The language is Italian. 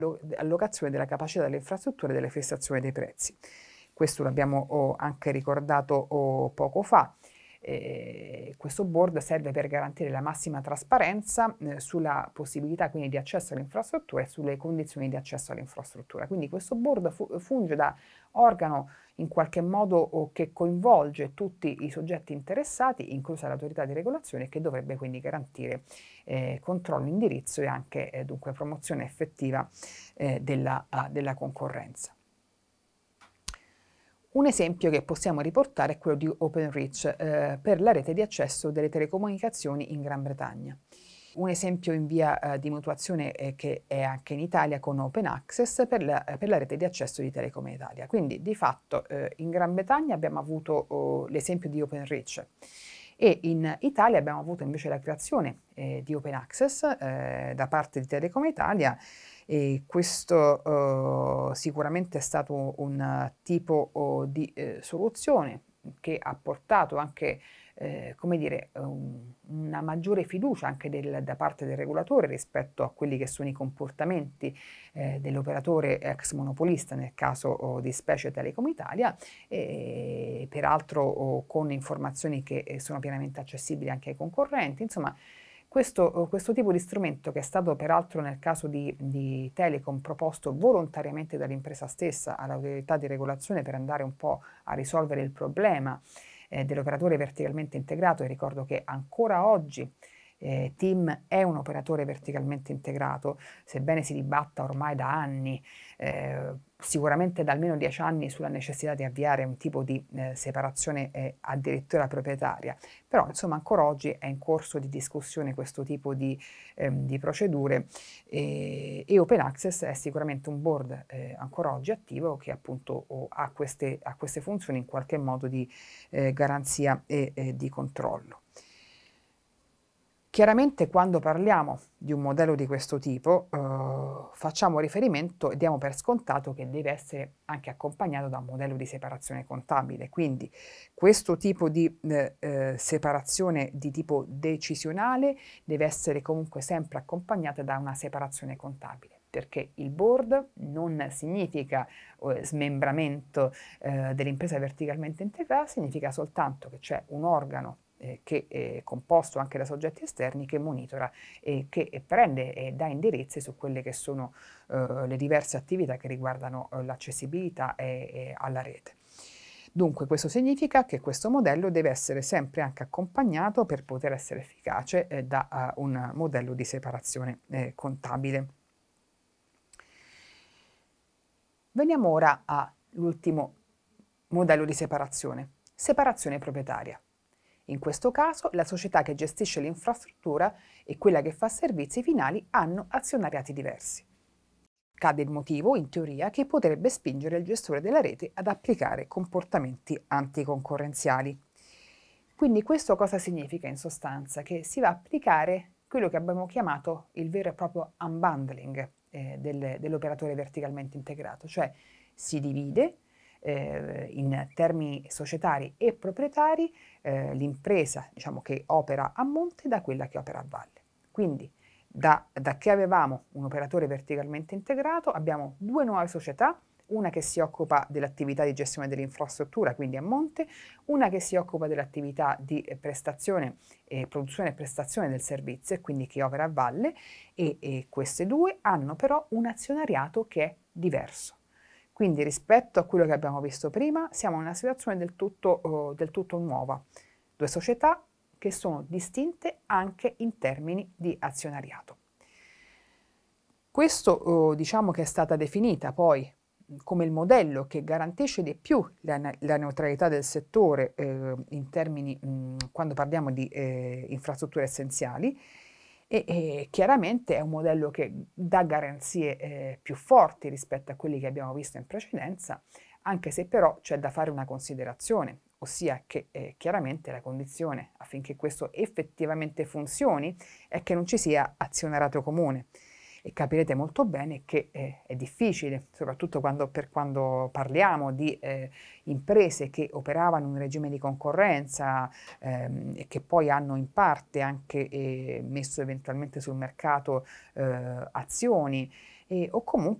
allocazione della capacità delle infrastrutture e delle fissazioni dei prezzi. Questo l'abbiamo anche ricordato poco fa. Questo board serve per garantire la massima trasparenza sulla possibilità quindi di accesso all'infrastruttura e sulle condizioni di accesso all'infrastruttura. Quindi questo board funge da organo in qualche modo che coinvolge tutti i soggetti interessati, inclusa l'autorità di regolazione, che dovrebbe quindi garantire controllo, indirizzo e anche dunque promozione effettiva della concorrenza. Un esempio che possiamo riportare è quello di Openreach per la rete di accesso delle telecomunicazioni in Gran Bretagna. Un esempio in via di mutuazione che è anche in Italia con Open Access per la rete di accesso di Telecom Italia. Quindi di fatto in Gran Bretagna abbiamo avuto l'esempio di Openreach e in Italia abbiamo avuto invece la creazione di Open Access da parte di Telecom Italia. E questo sicuramente è stato un tipo di soluzione che ha portato anche come dire, una maggiore fiducia anche da parte del regolatore rispetto a quelli che sono i comportamenti dell'operatore ex monopolista, nel caso di specie Telecom Italia, e peraltro con informazioni che sono pienamente accessibili anche ai concorrenti. Insomma, questo tipo di strumento, che è stato peraltro nel caso di Telecom proposto volontariamente dall'impresa stessa all'autorità di regolazione per andare un po' a risolvere il problema dell'operatore verticalmente integrato, e ricordo che ancora oggi TIM è un operatore verticalmente integrato, sebbene si dibatta ormai da anni, sicuramente da almeno 10 anni, sulla necessità di avviare un tipo di separazione addirittura proprietaria, però insomma ancora oggi è in corso di discussione questo tipo di procedure e Open Access è sicuramente un board ancora oggi attivo che appunto ha queste funzioni in qualche modo di garanzia e di controllo. Chiaramente quando parliamo di un modello di questo tipo facciamo riferimento e diamo per scontato che deve essere anche accompagnato da un modello di separazione contabile, quindi questo tipo di separazione di tipo decisionale deve essere comunque sempre accompagnata da una separazione contabile, perché il board non significa smembramento dell'impresa verticalmente integrata, significa soltanto che c'è un organo che è composto anche da soggetti esterni, che monitora e che prende e dà indirizzi su quelle che sono le diverse attività che riguardano l'accessibilità alla rete. Dunque questo significa che questo modello deve essere sempre anche accompagnato, per poter essere efficace, da un modello di separazione contabile. Veniamo ora all'ultimo modello di separazione proprietaria. In questo caso la società che gestisce l'infrastruttura e quella che fa servizi finali hanno azionariati diversi. Cade il motivo, in teoria, che potrebbe spingere il gestore della rete ad applicare comportamenti anticoncorrenziali. Quindi questo cosa significa in sostanza? Che si va a applicare quello che abbiamo chiamato il vero e proprio unbundling dell'operatore verticalmente integrato, cioè si divide in termini societari e proprietari l'impresa, diciamo, che opera a monte da quella che opera a valle. Quindi da che avevamo un operatore verticalmente integrato abbiamo due nuove società, una che si occupa dell'attività di gestione dell'infrastruttura, quindi a monte, una che si occupa dell'attività di prestazione, produzione e prestazione del servizio, e quindi che opera a valle, e queste due hanno però un azionariato che è diverso. Quindi rispetto a quello che abbiamo visto prima siamo in una situazione del tutto nuova, due società che sono distinte anche in termini di azionariato. Questo diciamo che è stata definita poi come il modello che garantisce di più la neutralità del settore in termini quando parliamo di infrastrutture essenziali, e chiaramente è un modello che dà garanzie più forti rispetto a quelli che abbiamo visto in precedenza, anche se però c'è da fare una considerazione, ossia che chiaramente la condizione affinché questo effettivamente funzioni è che non ci sia azionariato comune. E capirete molto bene che è difficile, soprattutto quando parliamo di imprese che operavano in un regime di concorrenza e che poi hanno in parte anche messo eventualmente sul mercato azioni, o comunque